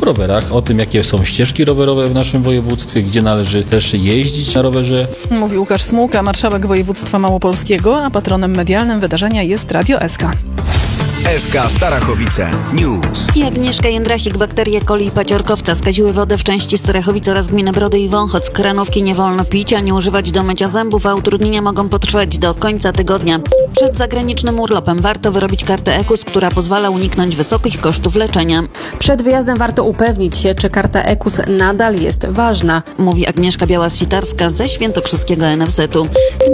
rowerach, o tym, jakie są ścieżki rowerowe w naszym województwie, gdzie należy też jeździć na rowerze. Mówi Łukasz Smułka, marszałek województwa małopolskiego, a patronem medialnym wydarzenia jest Radio SK. SK Starachowice News. I Agnieszka Jędrasik, bakterie coli paciorkowca skaziły wodę w części Starachowic oraz gminy Brody i Wąchot. Z kranówki nie wolno pić ani używać do mycia zębów, a utrudnienia mogą potrwać do końca tygodnia. Przed zagranicznym urlopem warto wyrobić kartę EKUS, która pozwala uniknąć wysokich kosztów leczenia. Przed wyjazdem warto upewnić się, czy karta EKUS nadal jest ważna. Mówi Agnieszka Białas-Sitarska ze świętokrzyskiego NFZ-u.